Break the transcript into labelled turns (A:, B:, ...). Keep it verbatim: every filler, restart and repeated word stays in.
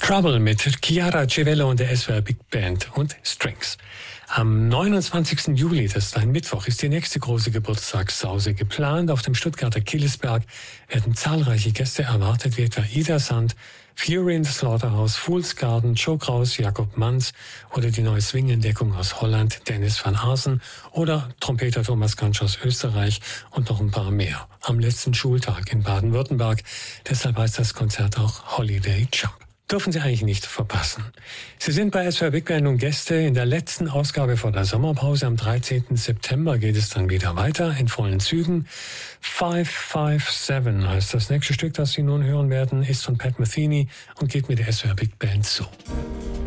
A: Trouble mit Chiara Cevello und der S W R Big Band und Strings. Am neunundzwanzigsten Juli, das ist ein Mittwoch, ist die nächste große Geburtstagssause geplant. Auf dem Stuttgarter Killesberg werden zahlreiche Gäste erwartet, wie etwa Ida Sand, Fury in the Slaughterhouse, Fool's Garden, Joe Kraus, Jakob Manz oder die neue Swing-Entdeckung aus Holland, Dennis van Aarsen oder Trompeter Thomas Gansch aus Österreich und noch ein paar mehr. Am letzten Schultag in Baden-Württemberg. Deshalb heißt das Konzert auch Holiday Jump. Dürfen Sie eigentlich nicht verpassen. Sie sind bei S W R Big Band und Gäste in der letzten Ausgabe vor der Sommerpause. Am dreizehnten September geht es dann wieder weiter in vollen Zügen. five five seven heißt das nächste Stück, das Sie nun hören werden, ist von Pat Metheny und geht mit der S W R Big Band so.